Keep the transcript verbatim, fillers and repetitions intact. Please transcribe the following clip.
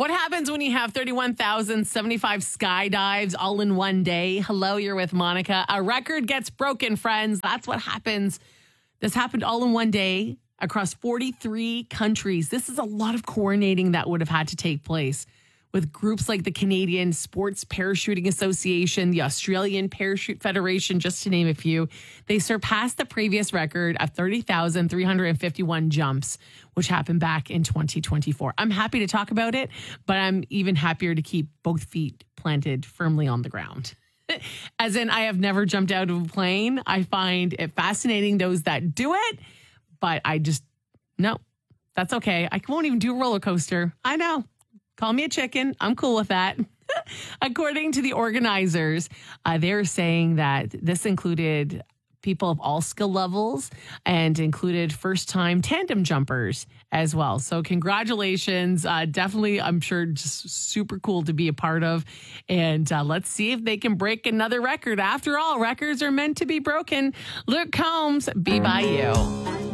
What happens when you have thirty-one thousand seventy-five skydives all in one day? Hello, you're with Monica. A record gets broken, friends. That's what happens. This happened all in one day across forty-three countries. This is a lot of coordinating that would have had to take place with groups like the Canadian Sports Parachuting Association, the Australian Parachute Federation, just to name a few. They surpassed the previous record of thirty thousand three hundred fifty-one jumps, which happened back in twenty twenty-four. I'm happy to talk about it, but I'm even happier to keep both feet planted firmly on the ground. As in, I have never jumped out of a plane. I find it fascinating, those that do it, but I just, no, that's okay. I won't even do a roller coaster. I know. Call me a chicken. I'm cool with that. According to the organizers, uh, they're saying that this included people of all skill levels and included first-time tandem jumpers as well. So congratulations. Uh, definitely, I'm sure, just super cool to be a part of. And uh, let's see if they can break another record. After all, records are meant to be broken. Luke Combs, Be By You.